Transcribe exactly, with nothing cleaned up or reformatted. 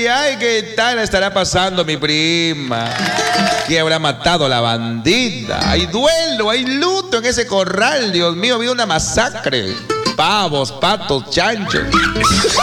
ay, ¿qué tal estará pasando mi prima? ¿Quién habrá matado a la bandida? Hay duelo, hay luto en ese corral, Dios mío, ha habido una masacre. Pavos, patos, chanchos.